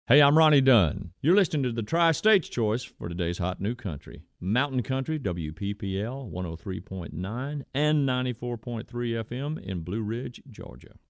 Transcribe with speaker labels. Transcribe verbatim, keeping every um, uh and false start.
Speaker 1: Hey, I'm Ronnie Dunn. You're listening to the Tri-State's Choice for today's hot new country. Mountain Country, W P P L one oh three point nine and ninety-four point three F M in Blue Ridge, Georgia.